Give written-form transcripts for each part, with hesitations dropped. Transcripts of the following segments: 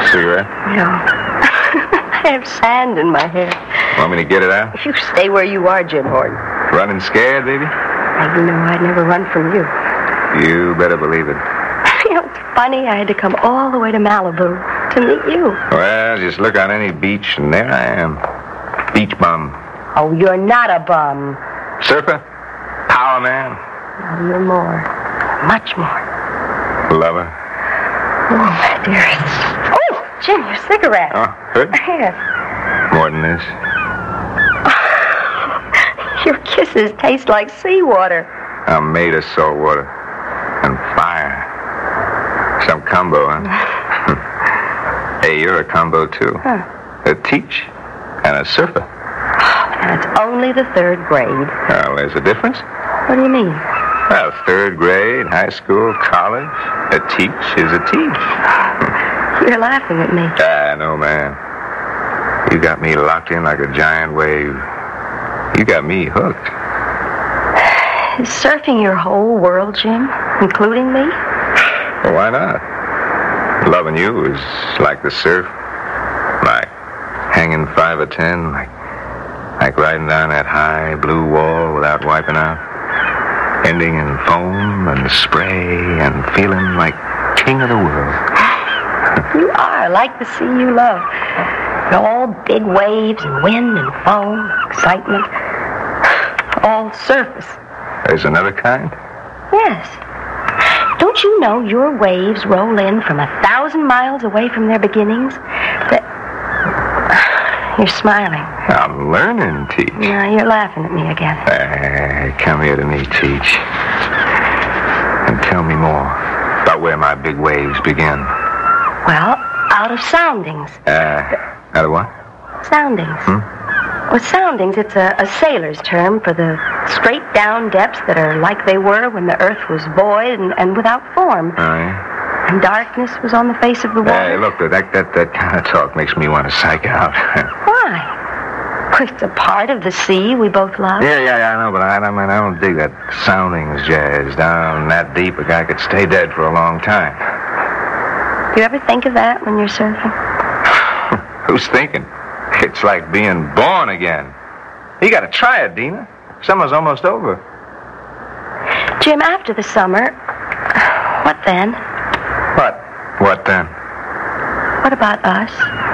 Cigarette? No. I have sand in my hair. Want me to get it out? You stay where you are, Jim Horton. Running scared, baby? Now, you know I'd never run from you. You better believe it. You know, it's funny. I had to come all the way to Malibu to meet you. Well, just look on any beach, and there I am. Beach bum. Oh, you're not a bum. Surfer? Power man? No, you're more. Much more. Lover? Oh, my dearest. Oh, Jim, your cigarette. Oh, good? Yes. More than this. Your kisses taste like seawater. I'm made of salt water. And fire. Some combo, huh? Hey, you're a combo, too. Huh. A teach and a surfer. And it's only the third grade. Well, there's a difference. What do you mean? Well, third grade, high school, college. A teach is a teach. You're laughing at me. No, man. You got me locked in like a giant wave. You got me hooked. Is surfing your whole world, Jim? Including me? Well, why not? Loving you is like the surf. Like hanging 5 or 10. Like riding down that high blue wall without wiping out. Ending in foam and spray and feeling like king of the world. You are like the sea you love. All big waves and wind and foam, excitement. All surface. There's another kind? Yes. Don't you know your waves roll in from 1,000 miles away from their beginnings? You're smiling. I'm learning, Teach. No, you're laughing at me again. Come here to me, Teach. And tell me more about where my big waves begin. Well, out of soundings. Out of what? Soundings. Well, soundings, it's a sailor's term for the straight down depths that are like they were when the earth was void and without form. Oh, yeah? And darkness was on the face of the water. Hey, look, that kind of talk makes me want to psych out. Why? Well, it's a part of the sea we both love. Yeah, I know, but I don't dig that soundings jazz. Down that deep, a guy could stay dead for a long time. Do you ever think of that when you're surfing? Who's thinking? It's like being born again. You got to try it, Dina. Summer's almost over. Jim, after the summer, what then? What? What then? What about us?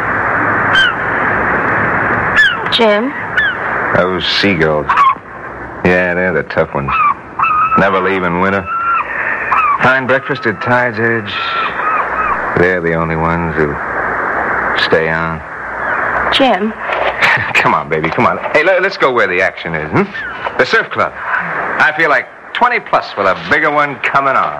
Jim? Those seagulls. Yeah, they're the tough ones. Never leave in winter. Find breakfast at tide's edge. They're the only ones who stay on. Jim? Come on, baby, come on. Hey, let's go where the action is, The surf club. I feel like 20 plus with a bigger one coming on.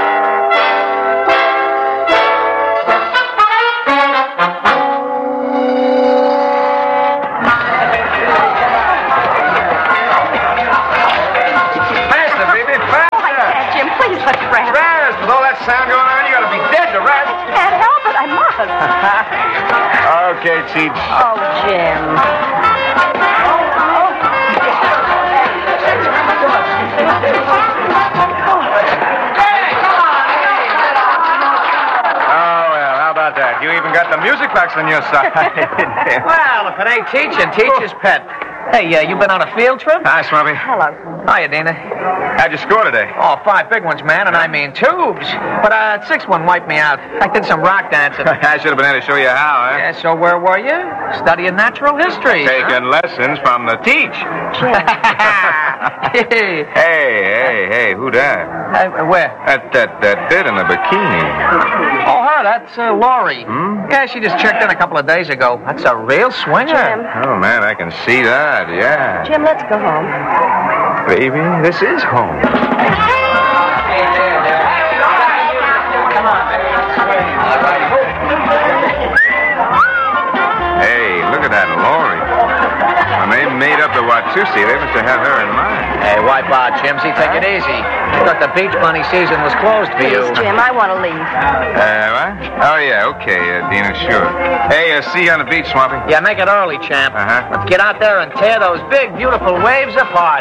Faster, baby, faster. Oh, I can't, Jim. Please, let's rest. Raz, with all that sound going on, you gotta be dead to Raz. Can't help it. I must. Okay, Cheech. Oh, Jim. You even got the music box on your side. Well, if it ain't teaching, teacher's pet. Hey, you been on a field trip? Hi, Swampy. Hello. Hiya, Dina. How'd you score today? Oh, 5 big ones, man, and I mean tubes. But 6th one wiped me out. I did some rock dancing. I should have been able to show you how, huh? Yeah, so where were you? Studying natural history. Taking lessons from the teach. Hey, who that? Where? That bit in the bikini. Oh, her, that's Laurie. Yeah, she just checked in a couple of days ago. That's a real swinger. Jim. Oh, man, I can see that, yeah. Jim, let's go home. Baby, this is home. Hey, look at that Laurie. When they made up the Watusi, they must have had her in mind. Hey, wipe out, Jimsy. Take it easy. Thought the beach bunny season was closed for you. Please, Jim, I want to leave. What? Oh, yeah, okay, Dina, sure. Hey, see you on the beach, Swampy. Yeah, make it early, champ. Uh-huh. Let's get out there and tear those big, beautiful waves apart.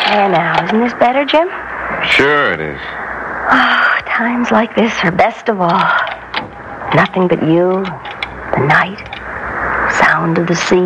There now, isn't this better, Jim? Sure it is. Oh, times like this are best of all. Nothing but you, the night, sound of the sea.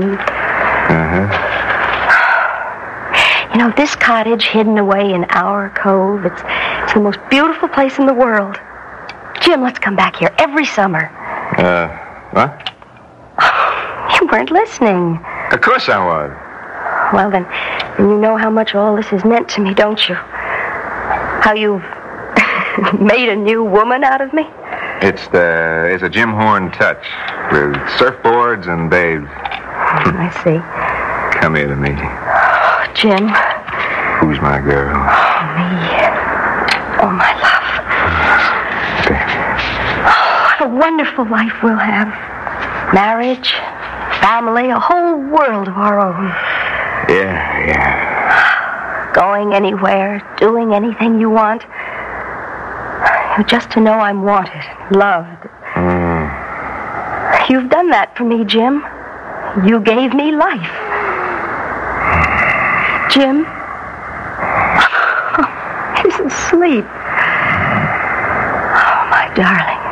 You know, this cottage hidden away in our cove, it's the most beautiful place in the world. Jim, let's come back here every summer. What? You weren't listening. Of course I was. Well, then you know how much all this has meant to me, don't you? How you've made a new woman out of me? It's a Jim Horn touch with surfboards and babes. I see. Come here to me. Oh, Jim. Who's my girl? Oh, me. Oh, my love. Baby. Oh, what a wonderful life we'll have. Marriage, family, a whole world of our own. Yeah. Going anywhere, doing anything you want. Just to know I'm wanted, loved. You've done that for me, Jim. You gave me life. Jim? He's asleep. Oh, my darling.